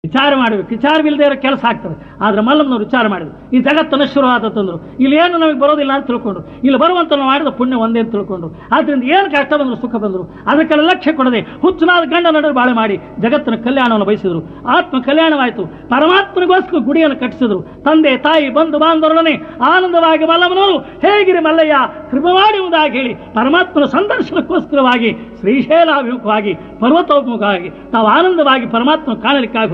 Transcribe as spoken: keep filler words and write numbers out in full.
ವಿಚಾರ ಮಾಡಬೇಕು. ವಿಚಾರವಿಲ್ಲದೆ ಇರೋ ಕೆಲಸ ಆಗ್ತದೆ. ಆದ್ರೆ ಮಲ್ಲಮ್ಮನವರು ವಿಚಾರ ಮಾಡಿದ್ರು, ಈ ಜಗತ್ತು ನಶ್ವರವಾದ ತಂದ್ರು, ಇಲ್ಲಿ ಏನು ನಮಗೆ ಬರೋದಿಲ್ಲ ಅಂತ ತಿಳ್ಕೊಂಡ್ರು, ಇಲ್ಲಿ ಬರುವಂತ ನಾವು ಮಾಡಿದ ಪುಣ್ಯ ಒಂದೇ ಅಂತ ತಿಳ್ಕೊಂಡ್ರು. ಆದ್ರಿಂದ ಏನು ಕಷ್ಟ ಬಂದ್ರು ಸುಖ ಬಂದರು ಅದಕ್ಕೆಲ್ಲ ಲಕ್ಷ್ಯ ಕೊಡದೆ ಹುಚ್ಚನಾದ ಗಂಡ ನಡುವೆ ಬಾಳೆ ಮಾಡಿ ಜಗತ್ತಿನ ಕಲ್ಯಾಣವನ್ನು ಬಯಸಿದ್ರು. ಆತ್ಮ ಕಲ್ಯಾಣವಾಯಿತು. ಪರಮಾತ್ಮನಿಗೋಸ್ಕರ ಗುಡಿಯನ್ನು ಕಟ್ಟಿಸಿದ್ರು. ತಂದೆ ತಾಯಿ ಬಂಧು ಬಾಂಧವರೊಡನೆ ಆನಂದವಾಗಿ ಮಲ್ಲಮ್ಮನವರು ಹೇಗಿರಿ ಮಲ್ಲಯ್ಯ ಕೃಪೆ ಮಾಡಿ ಎಂಬುದಾಗಿ ಹೇಳಿ ಪರಮಾತ್ಮನ ಸಂದರ್ಶನಕ್ಕೋಸ್ಕರವಾಗಿ ಶ್ರೀಶೈಲಾಭಿಮುಖವಾಗಿ ಪರ್ವತೋನ್ಮುಖವಾಗಿ ತಾವು ಆನಂದವಾಗಿ ಪರಮಾತ್ಮ ಕಾಣಲಿಕ್ಕಾಗಿ